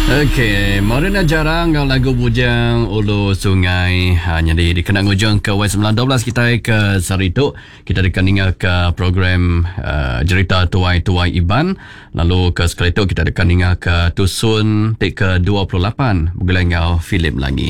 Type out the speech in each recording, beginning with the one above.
Okey, Morena jarang lagu bujang Ulu Sungai. Jadi dikenang ujung ke W912 kita ke Sarituk. Kita akan dengar ke program Cerita Tuai-Tuai Iban. Lalu ke Sekalituk kita akan dengar ke Tusun Tik ke 28 Bergelengau Filem lagi.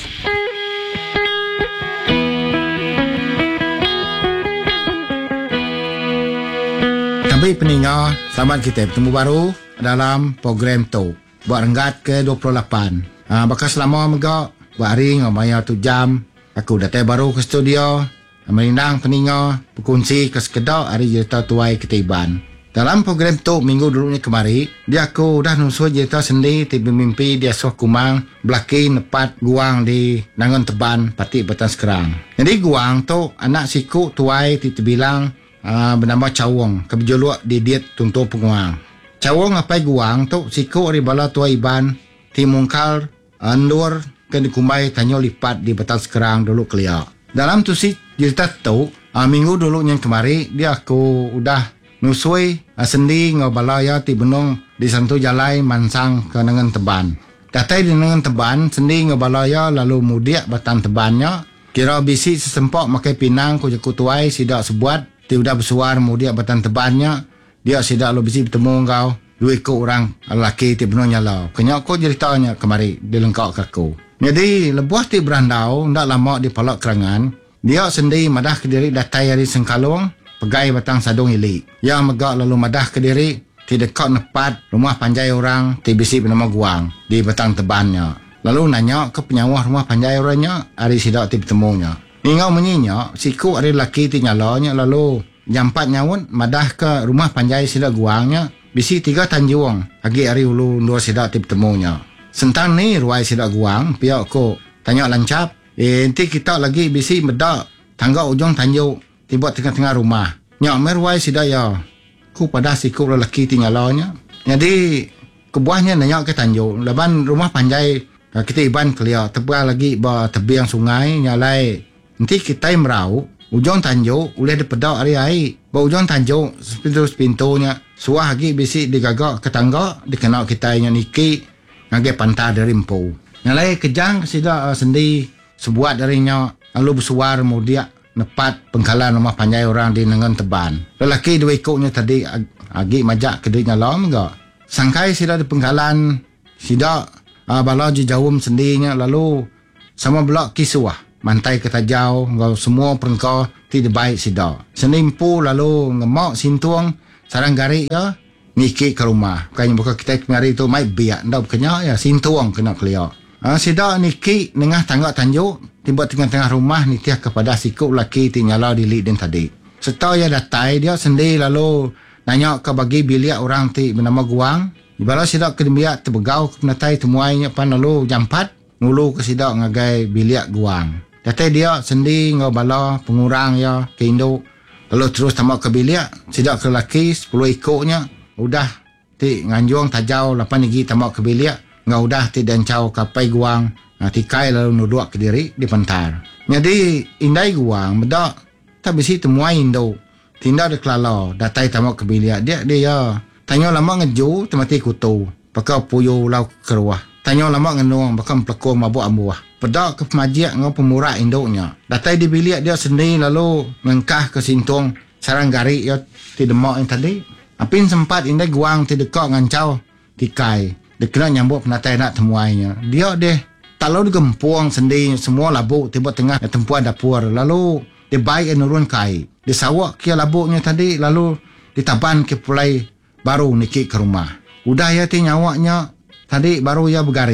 Kami pendengar, selamat kita bertemu baru dalam program tu. Buat renggat ke 28. Bakal selama megak buat hari ngomaya 1 jam. Aku datang baru ke studio, merindang pendengar, berkongsi ke sekedar hari cerita tuai ketiban. Dalam program tu minggu dulunya kemari, dia aku dah nusul cerita sendi tiba mimpi dia suah kumang belaki nepat guang di Nangon Teban Patik Batan Sekerang. Jadi guang tu anak siku tuai bilang bernama Cawong kebejolok di diet tuntur penguang. Cawong apai guang tu siku ari bala tua Iban ti mungkal andur ke dikumbai tanyo lipat di Batan Sekerang dulu kelia. Dalam tu si cerita tu minggu dulu yang kemari dia aku udah nusui sendi ngobala ya ti benong di Santu Jalai Mansang ke Nangan Teban. Datai di Nangan Teban sendi ngobala ya lalu mudiak Batan Tebannya kira bisi sesempok makai pinang ku jaku tuai sidak sebuat ti udah bersuar mudiak Batan Tebannya. Dia sidak lo bisi bertemu kau 2 ekor orang lelaki ti benong nyala. Kenyak ko ceritanya kemari dilengkap ke aku. Jadi lebuah ti berandau ndak lama di Palak Kerangan. Dia sendi madah ke diri datai hari Sengkalung pegai batang sadung hilik. Yang megak lalu madah ke diri ti dekat nepat rumah panjai orang ti bisi bernama Guang di Batang Tebannya. Lalu nanya ke penyawah rumah panjai orangnya hari sidak ti bertemunya. Ningau menyinya siku hari lelaki ti nyalanya lalu jampat nyawun madah ke rumah panjai sidak Guangnya bisi 3 tanjuang agi hari ulu dua sidak ti bertemunya. Sentang ni ruai sidak Guang pihak ko tanya lancap nanti kita lagi bisi medak tangga ujung tanjuk tiba tengah-tengah rumah nyak meruai sidak ya ku pada siku lelaki ti nyalanya. Jadi kebuahnya nanya ke tanjuk laban rumah panjai kita Iban kelia tebal lagi ba tebiang sungai nyalai nanti kita merau ujung tanjuk boleh dipedak hari-hari. Ba ujung tanjuk sepintu-sepintunya suah lagi bisi digagak ke tangga dikenal kita yang niki ngage pantar dari empu. Nyalai kejang sida sendi sebuat darinya lalu bersuar mudia nepat pengkalan rumah panjai orang di Nangan Teban. Lelaki 2 ekornya tadi agi majak ke dirinya lam enggak. Sangkai sida di pengkalan sida bala jauh sendinya lalu sama blok kisuah mantai ketajau ngau semua perengkau tidak baik sida. Senimpu lalu ngemak sintuang sarang garik ya niki ke rumah. Bukan kita kemari tu mai biak ndak bukannya ya sintuang kena kelia. Sida niki nengah tangga tanjuk tiba tengah-tengah rumah nitiah kepada siku laki ti nyala di liden tadi. Serta ya datai dia sendi lalu nanya ke bagi bilik orang ti bernama Guang. Ibala sida ke biak terbegau ke penatai temuainya pan lalu jampat ngulu ke sida ngagai bilik Guang. Datai dia sendi ngau bala pengurang ya ke induk. Lalu terus tamak ke bilik sidak ke laki 10 ekornya udah ti nganjuang tajau 8 lagi tamak ke bilik ngau udah ti dancau kapai Guang tikai lalu nuduk ke diri di pentar. Jadi indai Guang bedak tak bisi temuai induk tindak de kelala datai tamak ke bilik dia ya tanya lama ngeju temati kutu pakai puyo lau keruah tanya lama ngenuang bakal pelakon mabuk ambuah pedak ke pemajiak ngau pemurak induknya. Datai di bilik dia sendiri lalu mengkah ke sintung sarang garik ya ti demak yang tadi. Apin sempat indai Guang ti dekat ngancau tikai. Dia kena nyambut penatai nak temuainya. Dia deh talau digempuang sendiri semua labuk tiba tengah tempuan dapur. Lalu dia baik nurun kai. Dia sawak kia labuknya tadi lalu ditaban ke pulai baru niki ke rumah. Udah ya ti nyawaknya tadi baru ya bergaris.